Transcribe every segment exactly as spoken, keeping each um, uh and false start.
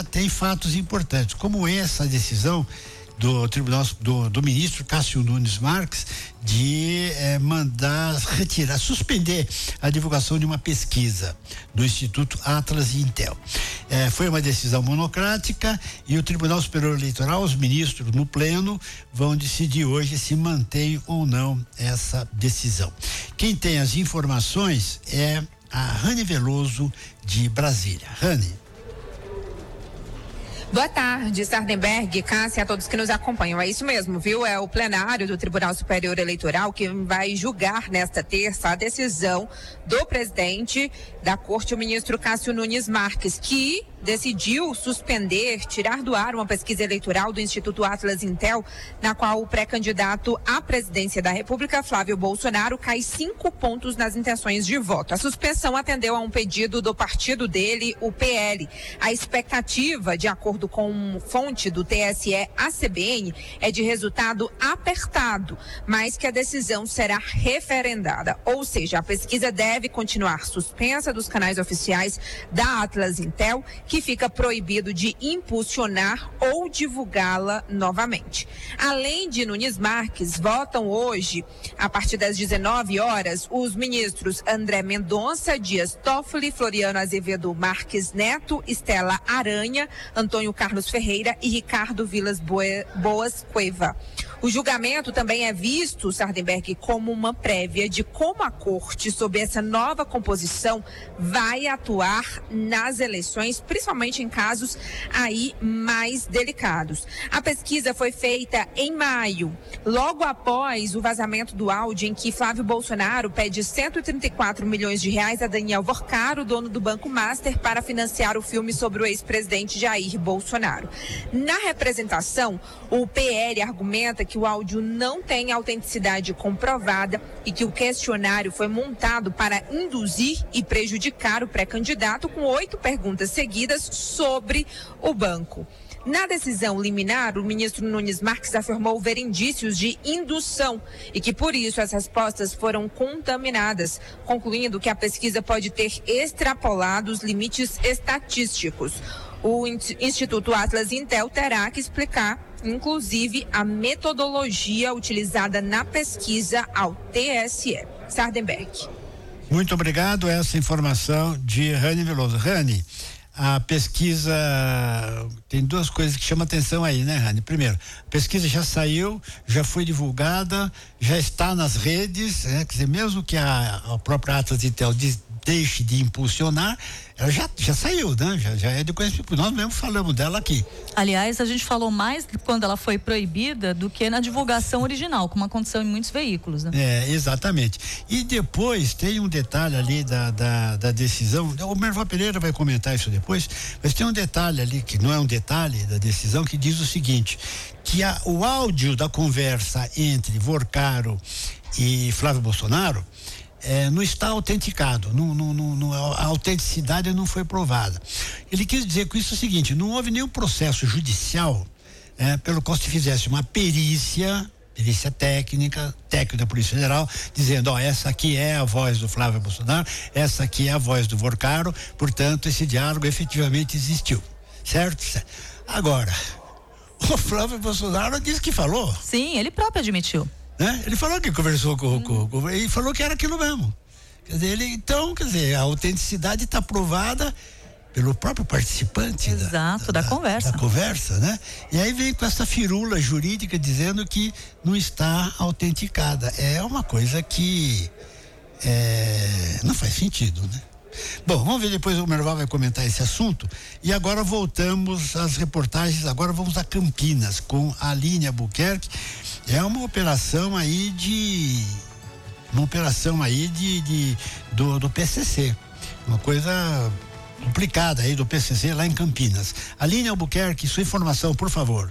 ainda tem fatos importantes, como essa decisão do Tribunal do, do ministro Cássio Nunes Marques de eh, mandar retirar, suspender a divulgação de uma pesquisa do Instituto Atlas e Intel. Eh, foi uma decisão monocrática e o Tribunal Superior Eleitoral, os ministros no pleno, vão decidir hoje se mantém ou não essa decisão. Quem tem as informações é a Rani Veloso de Brasília. Rani. Boa tarde, Sardenberg, Cássia, a todos que nos acompanham. É isso mesmo, viu? É o plenário do Tribunal Superior Eleitoral que vai julgar nesta terça a decisão do presidente da Corte, o ministro Cássio Nunes Marques, que decidiu suspender, tirar do ar uma pesquisa eleitoral do Instituto Atlas Intel, na qual o pré-candidato à presidência da República, Flávio Bolsonaro, cai cinco pontos nas intenções de voto. A suspensão atendeu a um pedido do partido dele, o P L. A expectativa, de acordo com fonte do T S E à C B N, é de resultado apertado, mas que a decisão será referendada. Ou seja, a pesquisa deve continuar suspensa dos canais oficiais da Atlas Intel, que fica proibido de impulsionar ou divulgá-la novamente. Além de Nunes Marques, votam hoje, a partir das dezenove horas, os ministros André Mendonça, Dias Toffoli, Floriano Azevedo Marques Neto, Estela Aranha, Antônio Carlos Ferreira e Ricardo Vilas Boas Cueva. O julgamento também é visto, Sardenberg, como uma prévia de como a corte, sob essa nova composição, vai atuar nas eleições, principalmente em casos aí mais delicados. A pesquisa foi feita em maio, logo após o vazamento do áudio em que Flávio Bolsonaro pede cento e trinta e quatro milhões de reais a Daniel Vorcaro, dono do Banco Master, para financiar o filme sobre o ex-presidente Jair Bolsonaro. Na representação, o P L argumenta que o áudio não tem autenticidade comprovada e que o questionário foi montado para induzir e prejudicar o pré-candidato com oito perguntas seguidas sobre o banco. Na decisão liminar, o ministro Nunes Marques afirmou ver indícios de indução e que, por isso, as respostas foram contaminadas, concluindo que a pesquisa pode ter extrapolado os limites estatísticos. O Instituto Atlas Intel terá que explicar, inclusive, a metodologia utilizada na pesquisa ao T S E. Sardenberg. Muito obrigado. Essa informação de Rani Veloso. Rani, a pesquisa tem duas coisas que chamam atenção aí, né, Rani? Primeiro, a pesquisa já saiu, já foi divulgada, já está nas redes, né? Quer dizer, mesmo que a, a própria Atlas Intel diz, deixe de impulsionar, ela já, já saiu, né? Já, já é de conhecimento. Nós mesmo falamos dela aqui. Aliás, a gente falou mais quando ela foi proibida do que na divulgação original, como aconteceu em muitos veículos, né? É, exatamente. E depois tem um detalhe ali da, da, da decisão, o Merval Pereira vai comentar isso depois, mas tem um detalhe ali, que não é um detalhe da decisão, que diz o seguinte, que a, o áudio da conversa entre Vorcaro e Flávio Bolsonaro É, não está autenticado, não, não, não, a autenticidade não foi provada. Ele quis dizer com isso o seguinte, não houve nenhum processo judicial é, pelo qual se fizesse uma perícia, perícia técnica, técnica da Polícia Federal, dizendo, ó, essa aqui é a voz do Flávio Bolsonaro, essa aqui é a voz do Vorcaro, portanto, esse diálogo efetivamente existiu, certo? Agora, o Flávio Bolsonaro disse que falou. Sim, ele próprio admitiu. Né? Ele falou que conversou com, com, com e falou que era aquilo mesmo. Quer dizer, ele, então, quer dizer, a autenticidade está provada pelo próprio participante. Exato, da, da, da conversa. Da conversa, né? E aí vem com essa firula jurídica dizendo que não está autenticada. É uma coisa que é, não faz sentido, né? Bom, vamos ver, depois o Merval vai comentar esse assunto. E agora voltamos às reportagens, agora vamos a Campinas com a Aline Albuquerque. É uma operação aí de uma operação aí de, de do, do P C C, uma coisa complicada aí do P C C lá em Campinas. Aline Albuquerque, sua informação, por favor.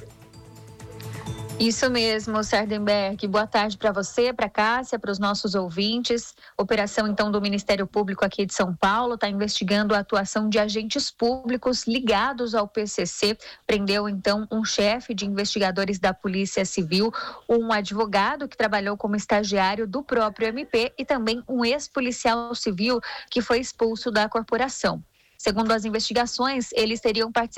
Isso mesmo, Sardenberg. Boa tarde para você, para Cássia, para os nossos ouvintes. Operação, então, do Ministério Público aqui de São Paulo está investigando a atuação de agentes públicos ligados ao P C C. Prendeu, então, um chefe de investigadores da Polícia Civil, um advogado que trabalhou como estagiário do próprio M P e também um ex-policial civil que foi expulso da corporação. Segundo as investigações, eles teriam participado